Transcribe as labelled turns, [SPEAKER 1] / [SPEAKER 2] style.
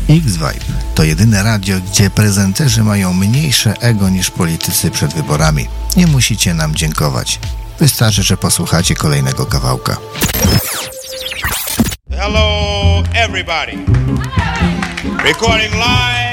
[SPEAKER 1] X-Vibe to jedyne radio, gdzie prezenterzy mają mniejsze ego niż politycy przed wyborami. Nie musicie nam dziękować. Wystarczy, że posłuchacie kolejnego kawałka.
[SPEAKER 2] Hello everybody. Recording live